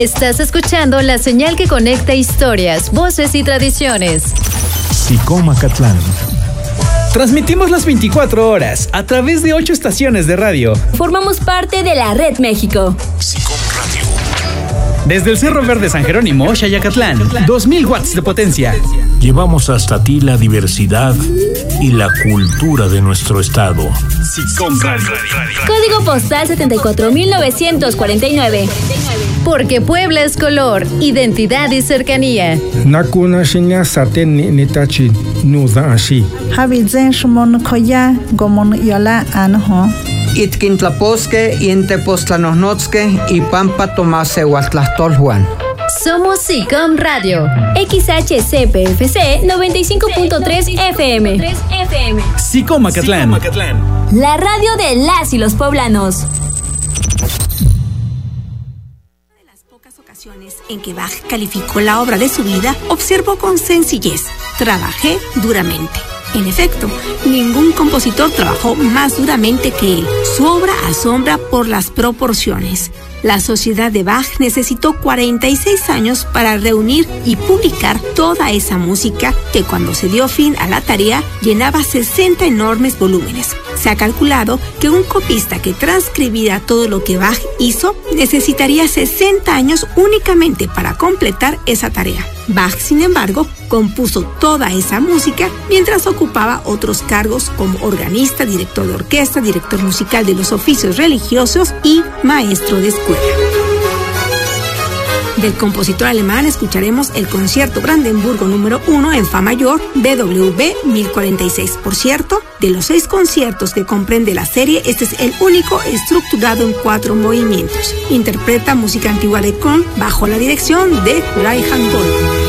Estás escuchando la señal que conecta historias, voces y tradiciones. SICOM Acatlán. Transmitimos las 24 horas a través de 8 estaciones de radio. Formamos parte de la Red México. SICOM Radio. Desde el Cerro Verde San Jerónimo, Xayacatlán, 2000 watts de potencia. Llevamos hasta ti la diversidad y la cultura de nuestro estado. SICOM Radio. Código postal 74949. Porque Puebla es color, identidad y cercanía. Nakuna shinya saten ni tachi nuda ashi. Habizen shumon koya gomon yola anho. Itkintlaposque y Entepoztlanohnotske y Pampa Tomase Huatlastolhuan. Somos SICOM Radio. XHCPFC 95.3 FM. SICOM Acatlán. La radio de las y los poblanos. En que Bach calificó la obra de su vida, observó con sencillez: trabajé duramente. En efecto, ningún compositor trabajó más duramente que él. Su obra asombra por las proporciones. La sociedad de Bach necesitó 46 años para reunir y publicar toda esa música que, cuando se dio fin a la tarea, llenaba 60 enormes volúmenes. Se ha calculado que un copista que transcribiera todo lo que Bach hizo necesitaría 60 años únicamente para completar esa tarea. Bach, sin embargo, compuso toda esa música mientras ocupaba otros cargos como organista, director de orquesta, director musical de los oficios religiosos y maestro de escuela. Del compositor alemán escucharemos el concierto Brandenburgo número 1 en fa mayor, BWV 1046. Por cierto, de los 6 conciertos que comprende la serie, este es el único estructurado en 4 movimientos. Interpreta música antigua de Köln bajo la dirección de Reinhard Gold.